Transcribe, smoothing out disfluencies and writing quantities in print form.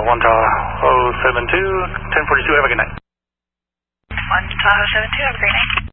1 Tahoe 72, 1042, have a good night. 1 Tahoe 72, have a great night.